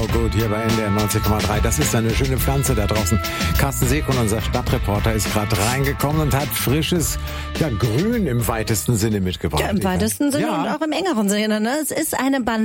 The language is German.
gut hier bei NDR 90,3. Das ist eine schöne Pflanze da draußen. Carsten Sekun, unser Stadtreporter, ist gerade reingekommen und hat frisches Grün im weitesten Sinne mitgebracht. Ja, im weitesten Sinne ja. und auch im engeren Sinne. Ne? Es ist eine